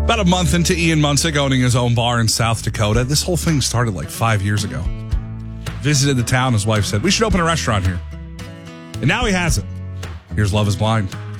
About a month into Ian Munsick owning his own bar in South Dakota, this whole thing started like 5 years ago. Visited the town, his wife said, we should open a restaurant here. And now he has it. Here's Love is Blind.